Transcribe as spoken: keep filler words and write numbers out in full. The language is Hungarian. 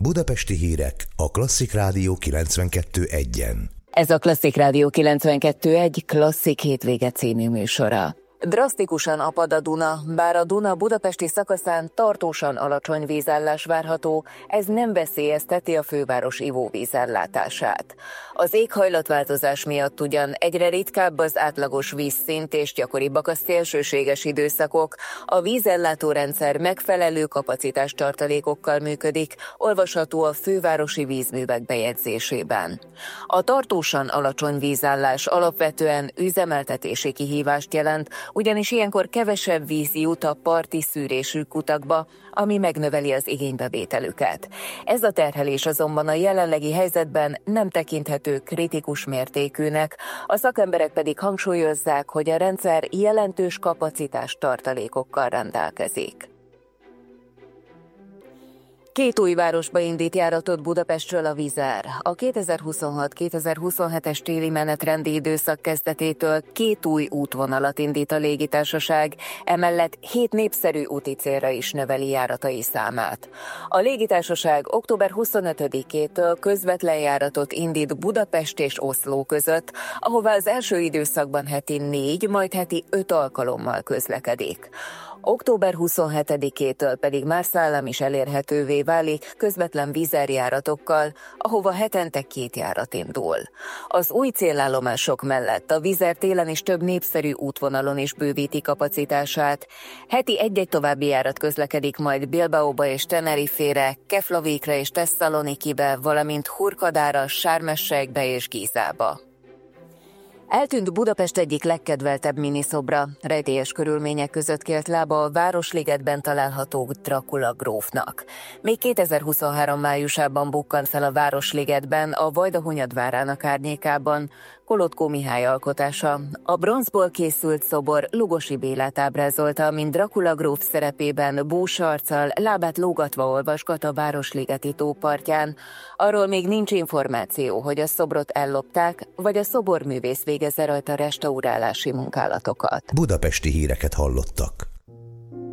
Budapesti hírek a Klasszik Rádió kilencvenkettő egyen. Ez a Klasszik Rádió kilencvenkettő egy Klasszik hétvége című műsora. Drasztikusan apad a Duna, bár a Duna budapesti szakaszán tartósan alacsony vízállás várható, ez nem veszélyezteti a főváros ivóvízellátását. Az éghajlatváltozás miatt ugyan egyre ritkább az átlagos vízszint és gyakoribbak a szélsőséges időszakok, a vízellátórendszer megfelelő kapacitástartalékokkal működik, olvasható a fővárosi vízművek bejegyzésében. A tartósan alacsony vízállás alapvetően üzemeltetési kihívást jelent, ugyanis ilyenkor kevesebb víz jut a parti szűrésű kutakba, ami megnöveli az igénybevételüket. Ez a terhelés azonban a jelenlegi helyzetben nem tekinthető kritikus mértékűnek, a szakemberek pedig hangsúlyozzák, hogy a rendszer jelentős kapacitás tartalékokkal rendelkezik. Két új városba indít járatot Budapestről a Wizz Air. A kétezer-huszonhat kétezer-huszonhetes téli menetrendi időszak kezdetétől két új útvonalat indít a légitársaság, emellett hét népszerű úti célra is növeli járatai számát. A légitársaság október huszonötödikétől közvetlen járatot indít Budapest és Oszló között, ahová az első időszakban heti négy, majd heti öt alkalommal közlekedik. október huszonhetedikétől pedig már szállam is elérhetővé válik közvetlen Wizz Air járatokkal, ahova hetente két járat indul. Az új célállomások mellett a Wizz Air télen is több népszerű útvonalon is bővíti kapacitását. Heti egy-egy további járat közlekedik majd Bilbaóba és Tenerifére, Keflavíkra és Tesszalonikibe, valamint Hurkadára, Sharm-el-Sheikbe és Gizába. Eltűnt Budapest egyik legkedveltebb miniszobra, rejtélyes körülmények között kért lába a Városligetben található Dracula grófnak. Még kétezer-huszonhárom májusában bukkant fel a Városligetben, a Vajdahunyad várának árnyékában Kolotkó Mihály alkotása. A bronzból készült szobor Lugosi Bélát ábrázolta, mint Dracula gróf szerepében bús arccal, lábát lógatva olvasgat a Városligeti tó partján. Arról még nincs információ, hogy a szobrot ellopták, vagy a szoborművész végezze rajta restaurálási munkálatokat. Budapesti híreket hallottak.